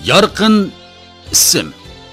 Yorqin ism.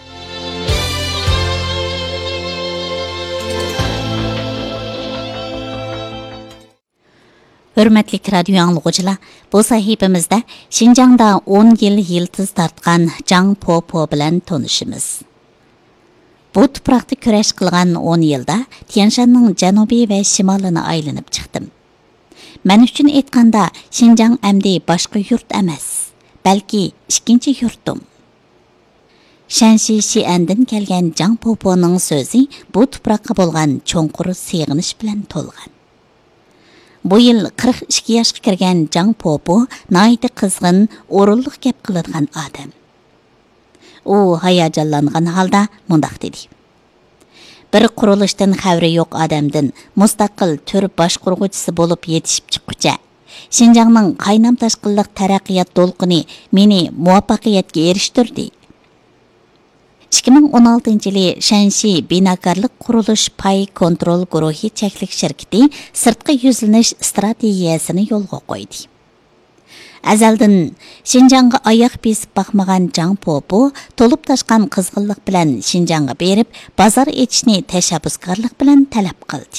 Hürmetli radyo anlıqçılar, bu sahifemizde Şinjan'da 10 yıl yıldız tartqan Jang Po bilen tanışımız. Bu tuproqda kurash qilgan 10 yılda Tianshanning janubiy ve shimolini aylanib chiqdim. Men uchun aytganda Şinjan amdi boshqa yurt emas, balki ikkinchi yurtim. Shanxi Xi'andan kelgan Jang Po'ning so'zi bu tuproqqa bo'lgan cho'nqur sig'inish bilan to'lgan. Bu yil 42 yoshga kirgan Jang Po nihoyatda qizg'in, o'rinliq gap qiladigan odam. U hayajonlangan holda mundaq dedi: Bir qurilishdan xabari yo'q odamdan mustaqil tür boshqurg'uvchisi bo'lib yetishib chiqquncha Şinjanning qaynam tashqinliq taraqqiyot to'lqini meni muvaffaqiyatga erishtirdi. 2016-yili Shanxi binokarlik qurilish pay kontrol guruhi cheklik shirkati sirtqi yuzlanish strategiyasini yo'lga qo'ydi. Azaldan Şinjanga oyoq besib baxmagan Jang Po to'lib toshgan qizg'inlik bilan Şinjanga berib, bozor etishni tashabbuskorlik bilan talab qildi.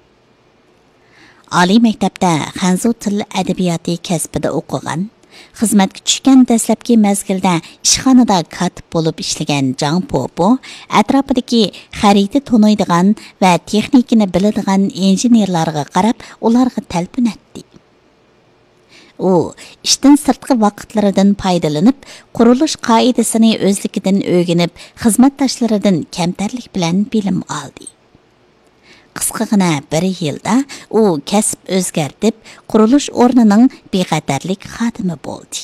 Oliy maktabda Hanzu til adabiyoti kasbida o'qigan, xizmatga tushgan dastlabki mezgilda ishxonada katib bo'lib ishlagan Jang Po atrofidagi xarita to'naydigan va texnikani biladigan injenerlarga qarab, ularga talpin etdi. U ishdan sirtqi vaqtlaridan foydalanib, qurilish qoidasini o'zligidan o'rganib, xizmatdoshlaridan kamtarlik bilan bilim oldi. Qisqagina bir yilda u kasb o'zgartib, qurilish o'rnining bexatarlik xodimi bo'ldi.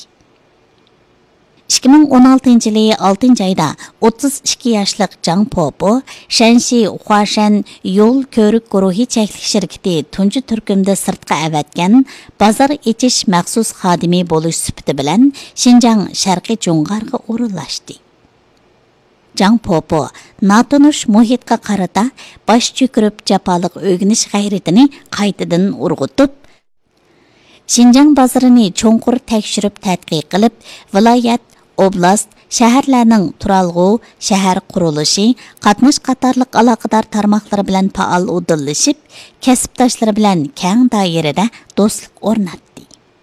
2016-yili 6-oyda 32 yoshli Jang Po Shanxi Huashan yo'l ko'rik guruhi cheklik shirkati tunji turkumda sirtqa avatgan bozor echish maxsus xodimi bo'lish sifati bilan Şinjan Sharqiy Jo'ng'arga o'rinlashdi. Jang Po natonish muhitga qarata bosh cho'kirib jafoliq o'rganish g'ayratini qaytadan urg'utib, Şinjan bozorini cho'nqur tekshirib tadqiq qilib, viloyat, oblast, shaharlarning turalg'u, shahar qurilishi, qatnash qatorliq aloqador tarmoqlari bilan faol o'dillashib, kasbdoshlari bilan keng doirada do'stlik o'rnatdi.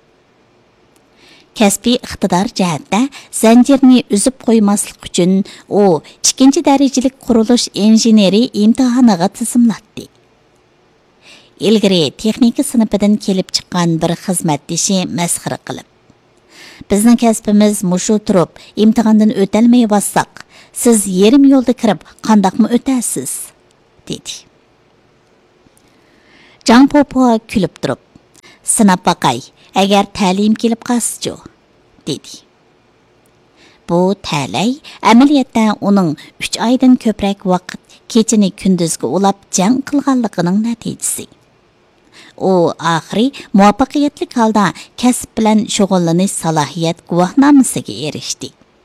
Kasbiy iqtidor jihatda zanjirni uzib qo'ymaslik uchun u 2-darajalik qurilish injeneri imtihoniga tizimlatdi. Ilgari texnika sinifidan kelib chiqqan bir xizmatdoshi masxara qilib: "Bizning kasbimiz mushu turib, imtihondan o'talmay bossaq, siz yarim yo'lda kirib, qandaqmi o'tasiz?" dedi. Jang Po kulib turib: "Sinab baqay, agar ta'lim kelib qolsa-chu", dedi. Bu ta'lay amaliyotda uning 3 oydan ko'proq vaqt kechini kunduzga ulab jang qilganligining natijasi. U oxiri muvaffaqiyatli holda kasb bilan shug'ullanish salohiyat guvohnomasiga erishdi.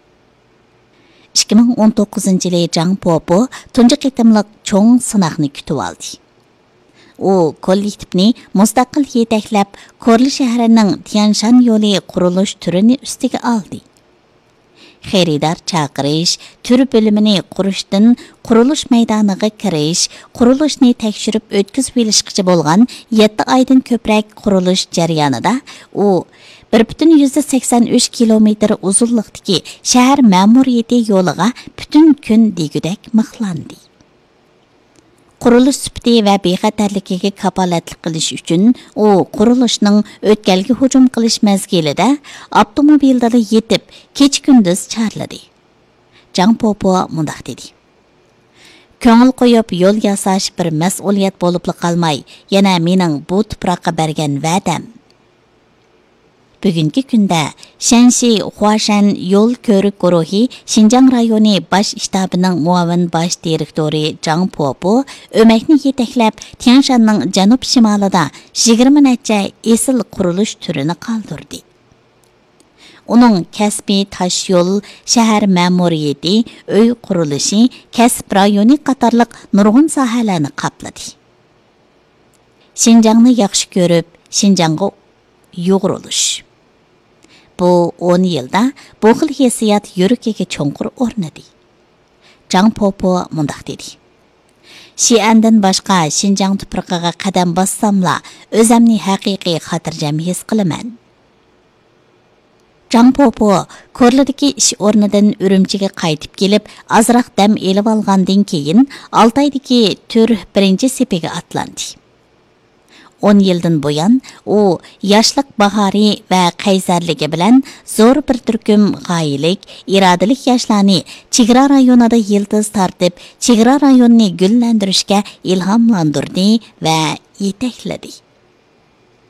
2019-yili Jang Po tunji qitimliq cho'ng sinoqni kutib oldi. U kollektivni mustaqil yetaklab, Korli shahrining Tianshan yo'li qurilish turini ustiga oldi. Xaridor chaqirish, tur bo'limini qurishdan qurilish maydoniga kirish, qurilishni tekshirib o'tkazib olishgacha bo'lgan 7 oydan ko'proq qurilish jarayonida u 1,83 kilometr uzunlikdagi shahar ma'muriyati yo'liga butun kun degudak mixlandi. Qurilish sifati va bexatarligiga kafolatlik qilish uchun u qurilishning o'tkalga hujum qilish mezgilida avtomobilda yetib, kech-kunduz charladi. Jang Po mundaq dedi: "Ko'ngil qo'yib yo'l yasash bir mas'uliyat bo'lib qolmay, yana mening bu tuproqqa bergan va'dam." Bugungi kunda Shanxi Huashan yo'l ko'rik guruhi Şinjan rayoni bosh shtabining muavin bosh direktori Jang Po o'makni yetaklab Tianshanning janub shimolida 20 necha esil qurilish turini qoldirdi. Uning kasbiy tosh yo'l, shahar ma'muriyati, uy qurilishi, kasb rayoni qatorliq nurg'un sohalarni qopladi. Şinjanni yaxshi ko'rib, Şinjanga yo'g'rilish. bu 10 yılda bu xil hissiyat yürükiga çoğunqur o'rnadi. Zhang Popo mundaq dedi. Şiandan başqa Şinjan tuprog'iga qadam bossamla o'zimni haqiqiy xotirjam his qilaman. Zhang Popo Korladagi ish o'rnidan Urumchiga qaytib kelib, azroq dam elib olgandan keyin Altaydagi tur birinchi sepiga atlandi. 10 yildan buyon u yoshlik bahori va qaysarligi bilan zo'r bir turkum g'oyilik, irodalik yoshlarni chegara rayonida yildiz tortib, chegara rayonni gullantirishga ilhomlantirdi va yetakladi.